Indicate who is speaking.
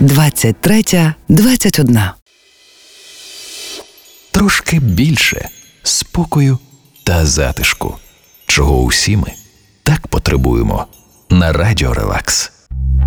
Speaker 1: 23:21.
Speaker 2: Трошки більше спокою та затишку, чого усі ми так потребуємо на Радіо Релакс.